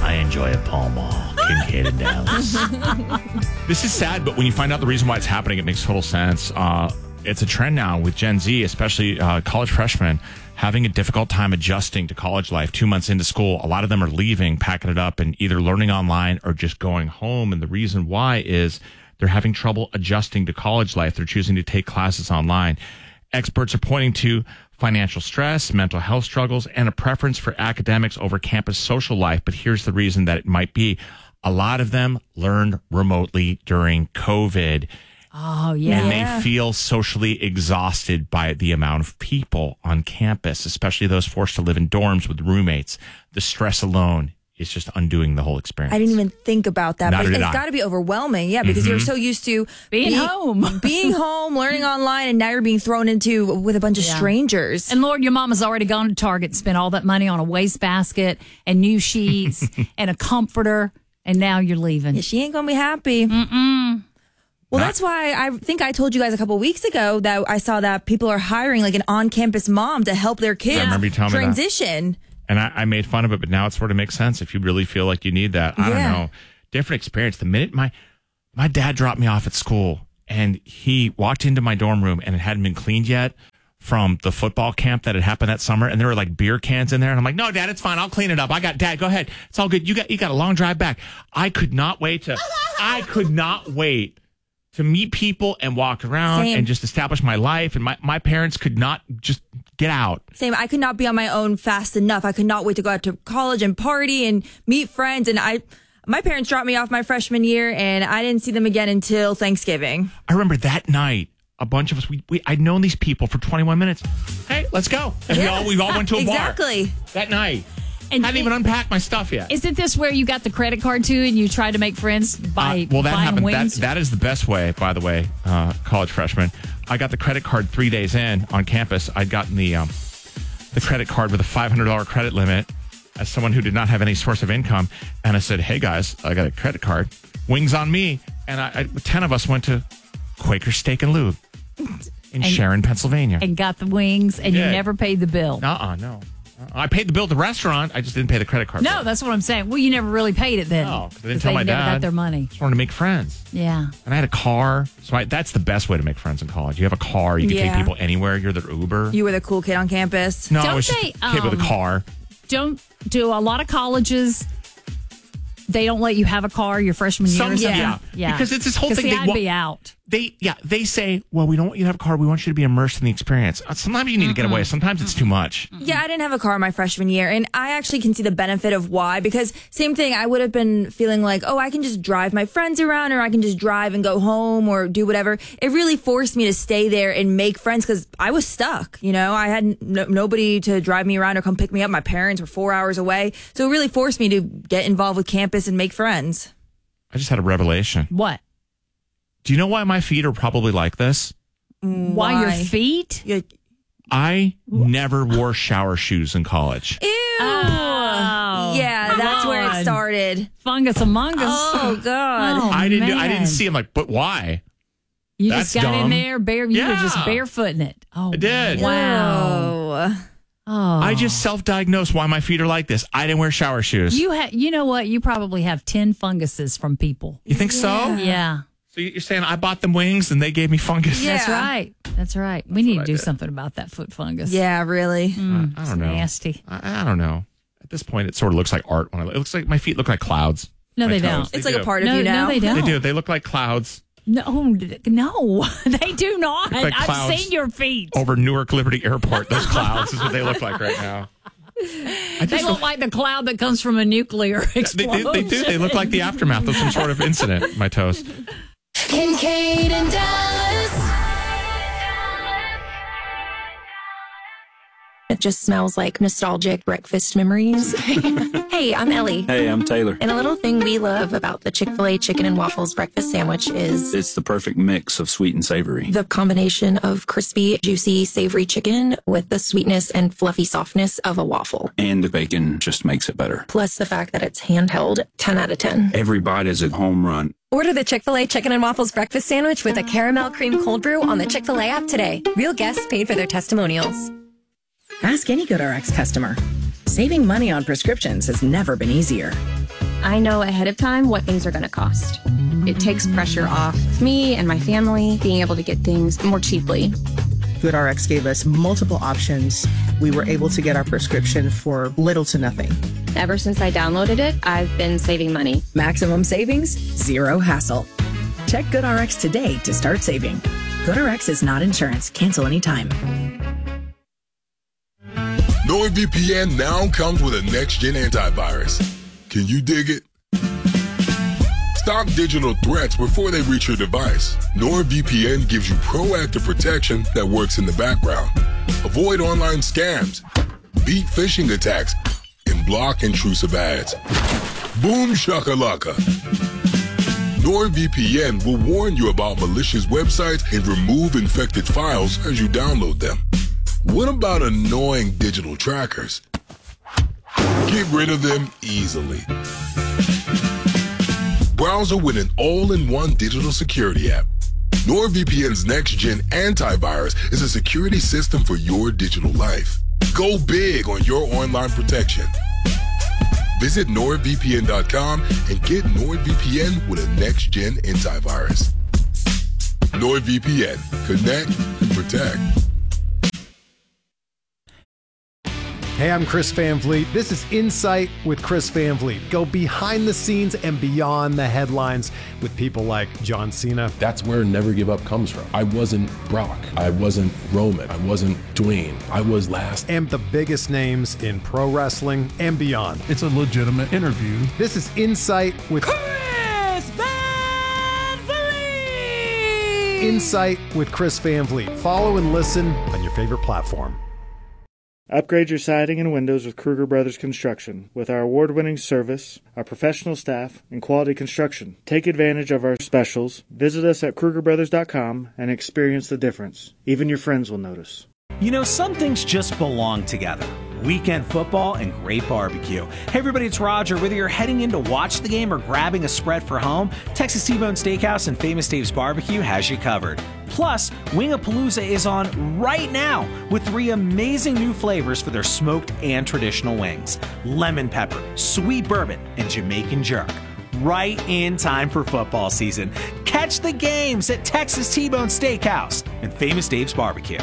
I enjoy a Pall Mall, Kincaid and Dallas. This is sad, but when you find out the reason why it's happening, it makes total sense. It's a trend now with Gen Z, especially college freshmen, having a difficult time adjusting to college life 2 months into school. A lot of them are leaving, packing it up, and either learning online or just going home. And the reason why is they're having trouble adjusting to college life. They're choosing to take classes online. Experts are pointing to financial stress, mental health struggles, and a preference for academics over campus social life. But here's the reason that it might be. A lot of them learned remotely during COVID. Oh, yeah. And they feel socially exhausted by the amount of people on campus, especially those forced to live in dorms with roommates. The stress alone is just undoing the whole experience. I didn't even think about that. Neither But did it's I. got to be overwhelming. Yeah, because you're so used to Being home. being home, learning online, and now you're being thrown into with a bunch of strangers. And Lord, your mama's already gone to Target and spent all that money on a wastebasket and new sheets and a comforter, and now you're leaving. Yeah, she ain't going to be happy. Well, that's why I think I told you guys a couple weeks ago that I saw that people are hiring like an on-campus mom to help their kids I remember you telling me that. transition. And I made fun of it, but now it sort of makes sense if you really feel like you need that. I don't know. Different experience. The minute my dad dropped me off at school and he walked into my dorm room and it hadn't been cleaned yet from the football camp that had happened that summer, and there were like beer cans in there, and I'm like, no, Dad, it's fine. I'll clean it up. Dad, go ahead. It's all good. You got a long drive back. I could not wait to meet people and walk around and just establish my life. And my parents could not just get out. Same. I could not be on my own fast enough. I could not wait to go out to college and party and meet friends. And my parents dropped me off my freshman year, and I didn't see them again until Thanksgiving. I remember that night, a bunch of us, I'd known these people for 21 minutes. Hey, let's go. And we all went to a bar. Exactly. That night. And hadn't even unpacked my stuff yet. Isn't this where you got the credit card too, and you tried to make friends by well, that buying happened. wings? That is the best way, by the way, college freshman. I got the credit card 3 days in on campus. I'd gotten the credit card with a $500 credit limit as someone who did not have any source of income. And I said, hey, guys, I got a credit card. Wings on me. And 10 of us went to Quaker Steak and Lube in Sharon, Pennsylvania. And got the wings, and you never paid the bill. No. I paid the bill at the restaurant. I just didn't pay the credit card bill. No, that's what I'm saying. Well, you never really paid it then. No, because I didn't tell my they never dad. got their money. Just wanted to make friends. Yeah. And I had a car. So that's the best way to make friends in college. You have a car. You can take people anywhere. You're their Uber. You were the cool kid on campus. No, Don't I was just they, a kid with a car. Don't do a lot of colleges. They don't let you have a car your freshman year. Some, yeah. Because it's this whole thing. I'd be out. They say, well, we don't want you to have a car. We want you to be immersed in the experience. Sometimes you need to get away. Sometimes it's too much. Yeah, I didn't have a car my freshman year, and I actually can see the benefit of why, because same thing, I would have been feeling like, oh, I can just drive my friends around, or I can just drive and go home or do whatever. It really forced me to stay there and make friends because I was stuck. I had nobody to drive me around or come pick me up. My parents were 4 hours away. So it really forced me to get involved with campus and make friends. I just had a revelation. What? Do you know why my feet are probably like this? Why your feet? I never wore shower shoes in college. Ew. Oh, yeah, that's where it started. Fungus among us. Oh, God. Oh, I didn't man. see. I'm like, but why? You That's just got dumb. in there, you were just Yeah. barefooting it. Oh, I did. Wow. Ew. Oh. I just self-diagnosed why my feet are like this. I didn't wear shower shoes. You know what? You probably have 10 funguses from people. You think so? Yeah. So you're saying I bought them wings and they gave me fungus? Yeah. That's right. We need to I do did. something about that foot fungus. Yeah, really. I don't know. Nasty. I don't know. At this point, it sort of looks like art. It looks like my feet look like clouds. No, My they toes. don't. It's They like do. a part of you now. No, they don't. They do. They look like clouds No, they do not. Look like I've clouds. seen your feet. over Newark Liberty Airport. Those clouds is what they look like right now. They look like the cloud that comes from a nuclear They explosion. do. They look like the aftermath of some sort of incident. My toes. Kincaid and Dallas. It just smells like nostalgic breakfast memories. Hey, I'm Ellie. Hey, I'm Taylor. And a little thing we love about the Chick-fil-A chicken and waffles breakfast sandwich is It's the perfect mix of sweet and savory. the combination of crispy, juicy, savory chicken with the sweetness and fluffy softness of a waffle. And the bacon just makes it better. Plus the fact that it's handheld, 10 out of 10. Every bite is a home run. Order the Chick-fil-A Chicken and Waffles Breakfast Sandwich with a caramel cream cold brew on the Chick-fil-A app today. Real guests paid for their testimonials. Ask any GoodRx customer. Saving money on prescriptions has never been easier. I know ahead of time what things are going to cost. It takes pressure off me and my family being able to get things more cheaply. GoodRx gave us multiple options. We were able to get our prescription for little to nothing. Ever since I downloaded it, I've been saving money. Maximum savings, zero hassle. Check GoodRx today to start saving. GoodRx is not insurance. Cancel anytime. NordVPN now comes with a next-gen antivirus. Can you dig it? Stop digital threats before they reach your device. NordVPN gives you proactive protection that works in the background. Avoid online scams, beat phishing attacks, and block intrusive ads. Boom shakalaka. NordVPN will warn you about malicious websites and remove infected files as you download them. What about annoying digital trackers? Get rid of them easily. Browser with an all-in-one digital security app. NordVPN's next-gen antivirus is a security system for your digital life. Go big on your online protection. Visit NordVPN.com and get NordVPN with a next-gen antivirus. NordVPN. Connect and protect. Hey, I'm Chris Van Vliet. This is Insight with Chris Van Vliet. Go behind the scenes and beyond the headlines with people like John Cena. That's where Never Give Up comes from. I wasn't Brock. I wasn't Roman. I wasn't Dwayne. I was last. And the biggest names in pro wrestling and beyond. It's a legitimate interview. This is Insight with Chris Van Vliet. Insight with Chris Van Vliet. Follow and listen on your favorite platform. Upgrade your siding and windows with Kruger Brothers Construction. With our award-winning service, our professional staff, and quality construction. Take advantage of our specials. Visit us at KrugerBrothers.com and experience the difference. Even your friends will notice. You know, some things just belong together. Weekend football and great barbecue. Hey everybody, it's Roger. Whether you're heading in to watch the game or grabbing a spread for home, Texas T-Bone Steakhouse and Famous Dave's Barbecue has you covered. Plus, Wingapalooza is on right now with 3 amazing new flavors for their smoked and traditional wings. Lemon pepper, sweet bourbon, and Jamaican jerk. Right in time for football season. Catch the games at Texas T-Bone Steakhouse and Famous Dave's Barbecue.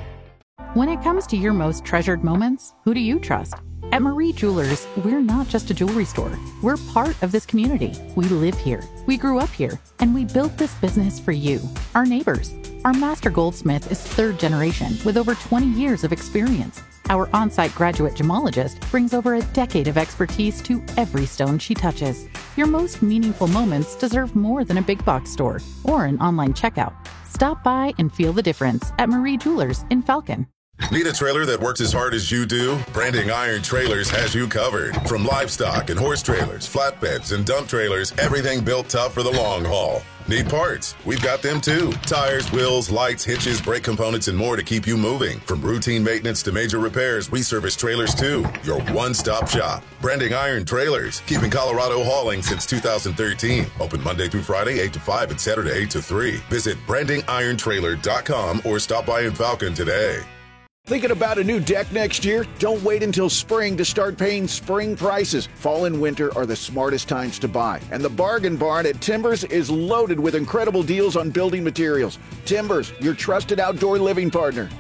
When it comes to your most treasured moments, who do you trust? At Marie Jewelers, we're not just a jewelry store. We're part of this community. We live here. We grew up here. And we built this business for you, our neighbors. Our master goldsmith is 3rd generation with over 20 years of experience. Our on-site graduate gemologist brings over a decade of expertise to every stone she touches. Your most meaningful moments deserve more than a big box store or an online checkout. Stop by and feel the difference at Marie Jewelers in Falcon. Need a trailer that works as hard as you do? Branding Iron Trailers has you covered. From livestock and horse trailers, flatbeds, and dump trailers, everything built tough for the long haul. Need parts? We've got them too. Tires, wheels, lights, hitches, brake components, and more to keep you moving. From routine maintenance to major repairs, we service trailers too. Your one-stop shop. Branding Iron Trailers. Keeping Colorado hauling since 2013. Open Monday through Friday, 8 to 5 and Saturday, 8 to 3. Visit brandingirontrailer.com or stop by in Falcon today. Thinking about a new deck next year? Don't wait until spring to start paying spring prices. Fall and winter are the smartest times to buy. And the Bargain Barn at Timbers is loaded with incredible deals on building materials. Timbers, your trusted outdoor living partner.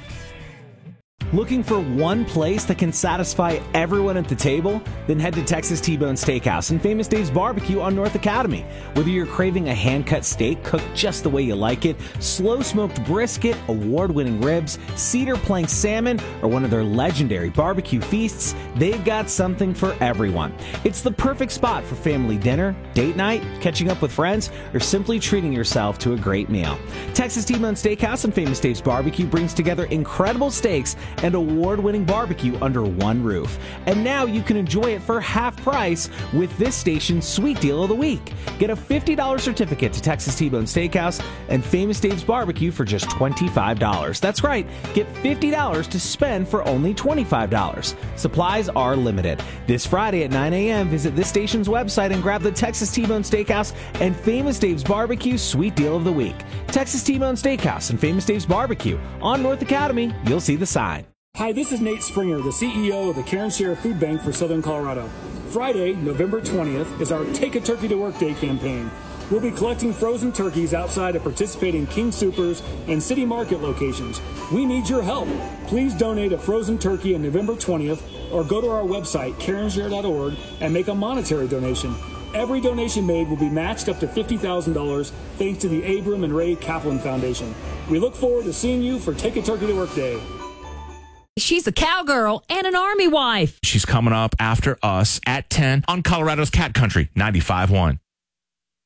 Looking for one place that can satisfy everyone at the table? Then head to Texas T-Bone Steakhouse and Famous Dave's Barbecue on North Academy. Whether you're craving a hand-cut steak cooked just the way you like it, slow-smoked brisket, award-winning ribs, cedar plank salmon, or one of their legendary barbecue feasts, they've got something for everyone. It's the perfect spot for family dinner, date night, catching up with friends, or simply treating yourself to a great meal. Texas T-Bone Steakhouse and Famous Dave's Barbecue brings together incredible steaks and award-winning barbecue under one roof. And now you can enjoy it for half price with this station's Sweet Deal of the Week. Get a $50 certificate to Texas T-Bone Steakhouse and Famous Dave's Barbecue for just $25. That's right, get $50 to spend for only $25. Supplies are limited. This Friday at 9 a.m., visit this station's website and grab the Texas T-Bone Steakhouse and Famous Dave's Barbecue Sweet Deal of the Week. Texas T-Bone Steakhouse and Famous Dave's Barbecue on North Academy. You'll see the sign. Hi, this is Nate Springer, the CEO of the Karen Sierra Food Bank for Southern Colorado. Friday, November 20th, is our Take a Turkey to Work Day campaign. We'll be collecting frozen turkeys outside of participating King Soopers and City Market locations. We need your help. Please donate a frozen turkey on November 20th or go to our website, carenshare.org, and make a monetary donation. Every donation made will be matched up to $50,000 thanks to the Abram and Ray Kaplan Foundation. We look forward to seeing you for Take a Turkey to Work Day. She's a cowgirl and an Army wife. She's coming up after us at 10 on Colorado's Cat Country 95.1.